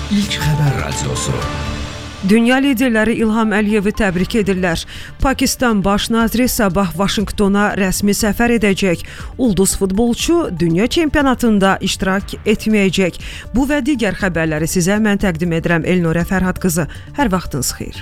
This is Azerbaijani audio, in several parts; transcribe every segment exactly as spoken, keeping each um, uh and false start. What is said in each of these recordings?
İlk Xəbər Radiosu. Dünya liderləri İlham Əliyevi təbrik edirlər. Pakistan baş naziri sabah Vaşinqtona rəsmi səfər edəcək. Ulduz futbolçu dünya çempionatında iştirak etməyəcək. Bu və digər xəbərləri sizə mən təqdim edirəm. Elnurə Fərhad qızı. Hər vaxtınız xeyir.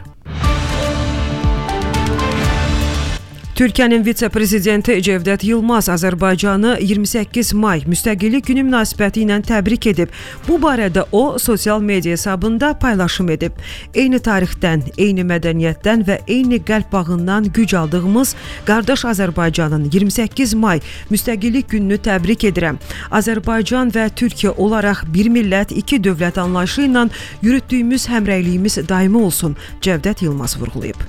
Türkiyənin vitse-prezidenti Cevdet Yılmaz Azərbaycanı iyirmi səkkiz may Müstəqillik Günü münasibəti ilə təbrik edib. Bu barədə o, sosial media hesabında paylaşım edib. Eyni tarixdən, eyni mədəniyyətdən və eyni qəlb bağından güc aldığımız qardaş Azərbaycanın iyirmi səkkiz may Müstəqillik Gününü təbrik edirəm. Azərbaycan və Türkiyə olaraq bir millət, iki dövlət anlayışı ilə yürütdüyümüz həmrəyliyimiz daimi olsun, Cevdet Yılmaz vurğulayıb.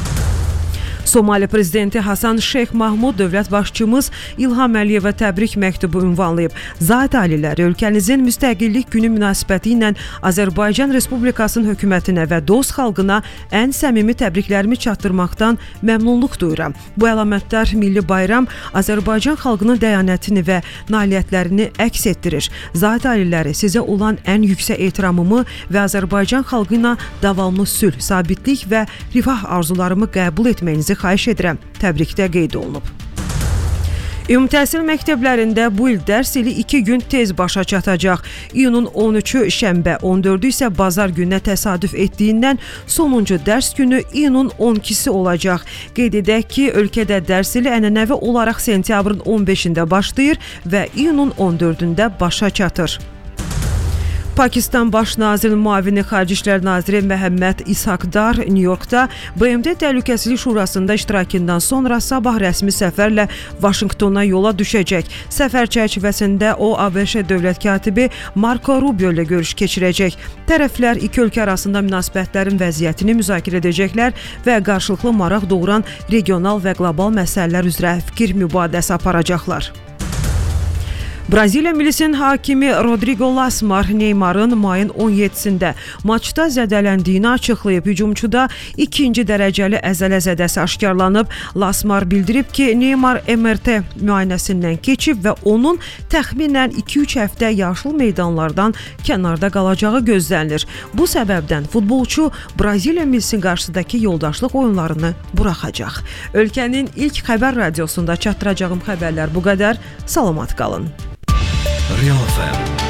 Somali prezidenti Hasan Şeyx Mahmud dövlət başçımız İlham Əliyevə təbrik məktubu ünvanlayıb. Zat aliləri ölkənizin Müstəqillik Günü münasibəti ilə Azərbaycan Respublikasının hökumətinə və dost xalqına ən səmimi təbriklərimi çatdırmaqdan məmnunluq duyuram. Bu əlamətlər milli bayram Azərbaycan xalqının dəyanətini və nailiyyətlərini əks etdirir. Zat aliləri sizə olan ən yüksək ehtiramımı və Azərbaycan xalqı ilə davamlı sülh, sabitlik və rifah arzularımı qəbul etməyinizi xahiş edirəm. Təbrikdə qeyd olunub. Ümumi təhsil məktəblərində bu il dərs ili iki gün tez başa çatacaq. İyunun on üçü şənbə, on dördü isə bazar gününə təsadüf etdiyindən sonuncu dərs günü iyunun on ikisi olacaq. Qeyd edək ki, ölkədə dərs ili ənənəvi olaraq sentyabrın on beşində başlayır və iyunun on dördündə başa çatır. Pakistan baş nazirinin müavini Xarici İşlər naziri Məhəmməd İshaqdar Nyu-Yorkda B M T Təhlükəsizlik Şurasında iştirakından sonra sabah rəsmi səfərlə Vaşinqtona yola düşəcək. Səfər çərçivəsində o, A B Ş dövlət katibi Marco Rubio ilə görüş keçirəcək. Tərəflər iki ölkə arasında münasibətlərin vəziyyətini müzakirə edəcəklər və qarşılıqlı maraq doğuran regional və qlobal məsələlər üzrə fikir mübadiləsi aparacaqlar. Braziliya millisinin hakimi Rodrigo Lasmar Neymarın mayın on yeddisində maçda zədələndiyini açıqlayıb. Hücumçuda ikinci dərəcəli əzələ zədəsi aşkarlanıb. Lasmar bildirib ki, Neymar M R T müayinəsindən keçib və onun təxminən iki üç həftə yaşıl meydanlardan kənarda qalacağı gözlənilir. Bu səbəbdən futbolçu Braziliya millisinin qarşısındakı yoldaşlıq oyunlarını buraxacaq. Ölkənin ilk xəbər radiosunda çatdıracağım xəbərlər bu qədər. Salamat qalın. Real F M